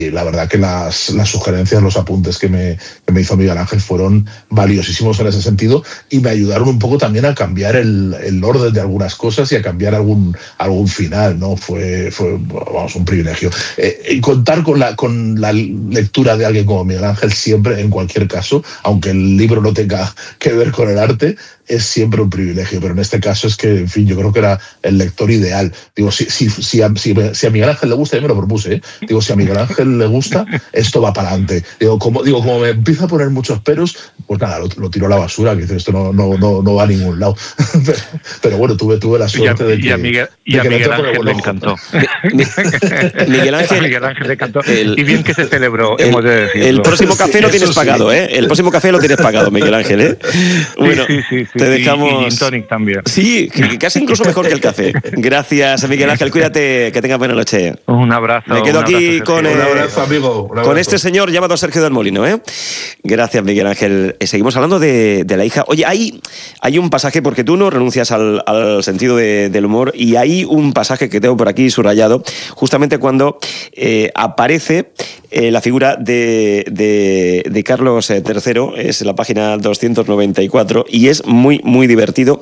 la verdad que las sugerencias, los apuntes que me hizo Miguel Ángel fueron valiosísimos en ese sentido y me ayudaron un poco también a cambiar el orden de algunas cosas y a cambiar algún final, ¿no? Fue vamos, un privilegio. Y contar con la lectura de alguien como Miguel Ángel siempre, en cualquier caso, aunque el libro no tenga que ver con el arte, es siempre un privilegio, pero en este caso es que, en fin, yo creo que era el lector ideal. Digo, si a Miguel Ángel le gusta, yo me lo propuse, ¿eh? Digo, si a Miguel Ángel le gusta, esto va para adelante. Digo, como me empieza a poner muchos peros, pues nada, lo tiro a la basura, que dice, esto no va a ningún lado. pero bueno, tuve la suerte de que... Y a Miguel Ángel le encantó. Miguel Ángel le encantó. Y bien que se celebró, hemos de decirlo. El próximo café lo tienes pagado, ¿eh? El próximo café lo tienes pagado, Miguel Ángel, ¿eh? Bueno, sí. te dejamos... Y gin tonic también. Sí, casi incluso mejor que el café. Gracias, Miguel Ángel. Cuídate, que tengas buena noche. Un abrazo. Me quedo aquí con... Un abrazo, amigo. Un abrazo. Con este señor llamado Sergio del Molino, ¿eh? Gracias, Miguel Ángel. Seguimos hablando de la hija. Oye, hay un pasaje, porque tú no renuncias al sentido del humor, y hay un pasaje que tengo por aquí subrayado, justamente cuando aparece la figura de Carlos III, es la página 294, y es muy, muy divertido.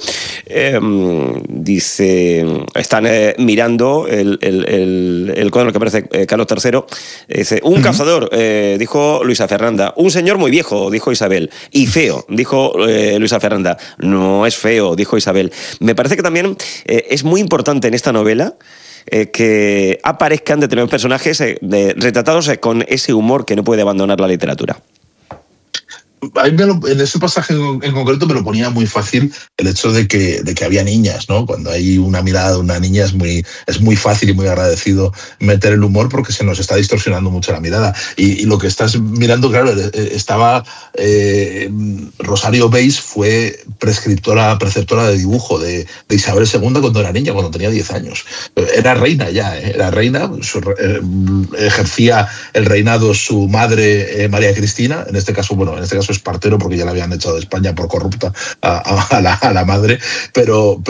Dice, están mirando el cuadro que aparece Carlos III, dice, un cazador, dijo Luisa Fernanda, un señor muy viejo, dijo Isabel, y feo, dijo Luisa Fernanda. No es feo, dijo Isabel. Me parece que también es muy importante en esta novela que aparezcan determinados personajes retratados con ese humor que no puede abandonar la literatura. A mí en ese pasaje en concreto me lo ponía muy fácil el hecho de que había niñas, ¿no? Cuando hay una mirada de una niña es muy fácil y muy agradecido meter el humor porque se nos está distorsionando mucho la mirada. Y lo que estás mirando, claro, estaba... Rosario Beis fue preceptora de dibujo de Isabel II cuando era niña, cuando tenía 10 años. Era reina ya, era reina, ejercía el reinado su madre María Cristina, en este caso Espartero, porque ya la habían echado de España por corrupta a la madre, pero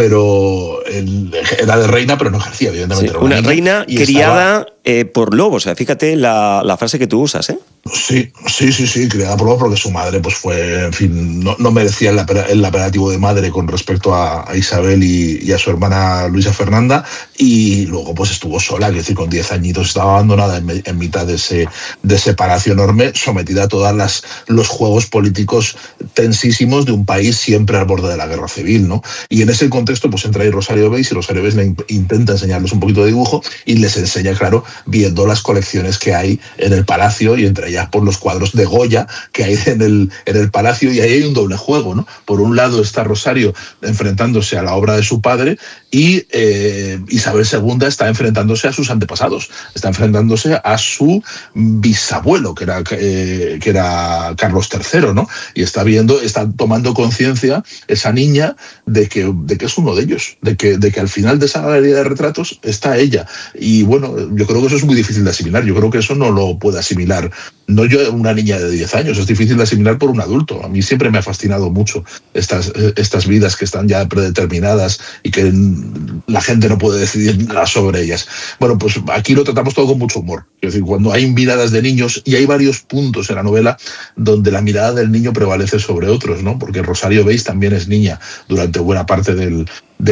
era de reina, pero no ejercía, evidentemente. Sí, una reina criada por lobos, o sea, fíjate la frase que tú usas, ¿eh? Sí, criada por lobos, porque su madre pues fue, en fin, no merecía el apelativo de madre con respecto a Isabel y a su hermana Luisa Fernanda, y luego pues estuvo sola, es decir, con 10 añitos estaba abandonada en mitad de ese palacio enorme, sometida a todos los juegos políticos tensísimos de un país siempre al borde de la guerra civil, ¿no? Y en ese contexto pues entra ahí Rosario Beis, y Rosario Beis le intenta enseñarles un poquito de dibujo y les enseña, claro, viendo las colecciones que hay en el palacio, y entre ellas por los cuadros de Goya que hay en el palacio, y ahí hay un doble juego, ¿no? Por un lado está Rosario enfrentándose a la obra de su padre, y Isabel II está enfrentándose a sus antepasados, está enfrentándose a su bisabuelo, que era Carlos III, ¿no? Y está tomando conciencia esa niña de que es uno de ellos, de que al final de esa galería de retratos está ella. Y bueno, yo creo que eso es muy difícil de asimilar. Yo creo que eso no lo puede asimilar, no yo, una niña de 10 años, es difícil de asimilar por un adulto. A mí siempre me ha fascinado mucho estas vidas que están ya predeterminadas y que la gente no puede decidir nada sobre ellas. Bueno, pues aquí lo tratamos todo con mucho humor. Es decir, cuando hay miradas de niños, y hay varios puntos en la novela donde la mirada del niño prevalece sobre otros, ¿no? Porque Rosario Beis también es niña durante buena parte de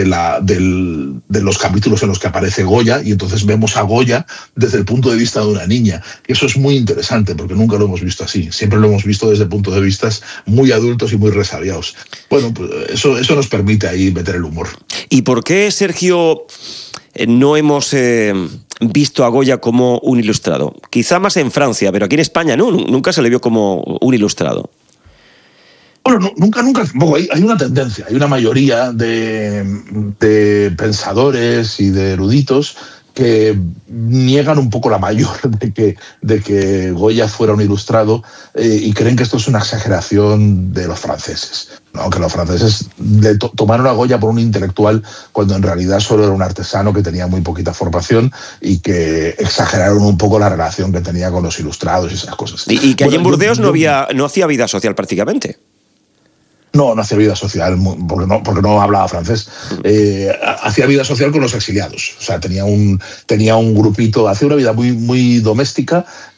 los capítulos en los que aparece Goya, y entonces vemos a Goya desde el punto de vista de una niña. Eso es muy interesante porque nunca lo hemos visto así, siempre lo hemos visto desde puntos de vista muy adultos y muy resabiados. Bueno, pues eso nos permite ahí meter el humor. ¿Y por qué, Sergio, no hemos visto a Goya como un ilustrado? Quizá más en Francia, pero aquí en España no, nunca se le vio como un ilustrado. Bueno, nunca tampoco. Hay una tendencia, hay una mayoría de pensadores y de eruditos que niegan un poco la mayor de que Goya fuera un ilustrado, y creen que esto es una exageración de los franceses, ¿no? Que los franceses tomaron a Goya por un intelectual cuando en realidad solo era un artesano que tenía muy poquita formación, y que exageraron un poco la relación que tenía con los ilustrados y esas cosas. Y que allí en Burdeos no hacía vida social prácticamente. No hacía vida social porque no hablaba francés. Hacía vida social con los exiliados. O sea, tenía un grupito, hacía una vida muy, muy doméstica,